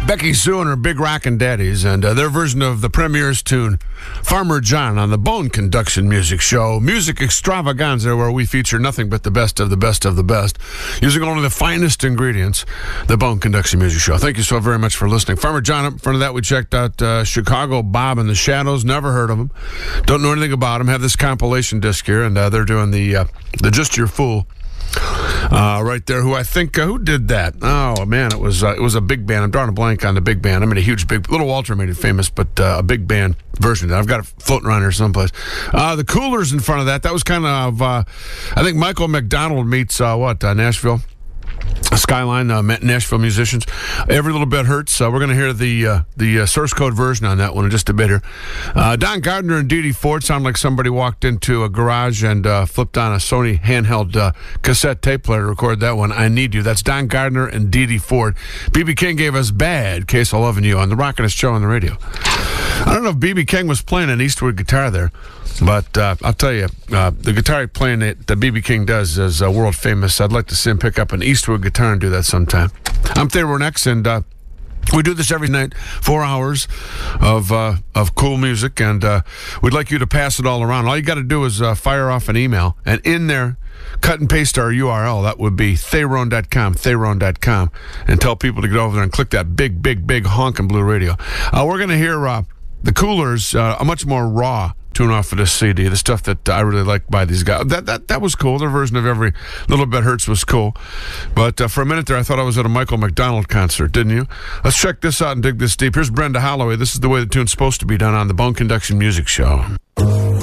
Becky Sue and her Big Rockin' Daddies, and their version of the Premier's tune, Farmer John, on the Bone Conduction Music Show. Music extravaganza, where we feature nothing but the best of the best of the best, using only the finest ingredients, the Bone Conduction Music Show. Thank you so very much for listening. Farmer John, up in front of that, we checked out Chicago Bob and the Shadows. Never heard of them. Don't know anything about them. Have this compilation disc here, and they're doing the Just Your Fool. Right there, who I think, who did that? Oh, man, it was a big band. I'm drawing a blank on the big band. I mean, a huge, big, Little Walter made it famous, but a big band version of that. I've got it floating around here someplace. The Coolers in front of that. That was kind of, I think Michael McDonald meets, Nashville? Skyline, Nashville musicians. Every Little Bit Hurts. We're going to hear the source code version on that one in just a bit here. Don Gardner and Dee Dee Ford sound like somebody walked into a garage and flipped on a Sony handheld cassette tape player to record that one. I Need You. That's Don Gardner and Dee Dee Ford. B.B. King gave us Bad Case of Loving You on the Rockin'est Show on the radio. I don't know if B.B. King was playing an Eastwood guitar there, but I'll tell you, the guitar playing that B.B. King does is world famous. I'd like to see him pick up an Eastwood guitar and do that sometime. I'm Theodore Nex, and we do this every night, 4 hours of cool music, and we'd like you to pass it all around. All you got to do is fire off an email, and in there, cut and paste our URL. That would be theron.com, and tell people to get over there and click that big, big, big honkin' blue radio. We're going to hear the Coolers, a much more raw tune off of this CD, the stuff that I really like by these guys. That was cool. Their version of Every Little Bit Hurts was cool. But for a minute there, I thought I was at a Michael McDonald concert, didn't you? Let's check this out and dig this deep. Here's Brenda Holloway. This is the way the tune's supposed to be done on the Bone Conduction Music Show.